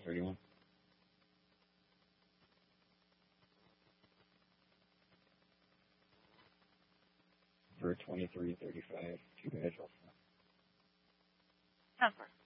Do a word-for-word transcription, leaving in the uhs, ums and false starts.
thirty-one. For twenty-three thirty-five. Two guys. Ten four.